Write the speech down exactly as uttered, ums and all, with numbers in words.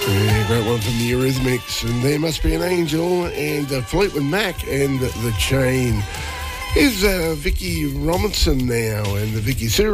Yeah, great one from the Eurythmics, and There Must Be an Angel, and uh, Fleetwood Mac and The Chain. Here's uh, Vicky Robinson now, and the Vicky Sue